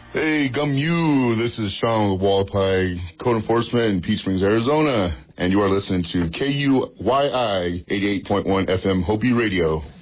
Hey, Gum You, this is Sean with Wallapai Code Enforcement in Peach Springs, Arizona, and you are listening to KUYI 88.1 FM Hopi Radio.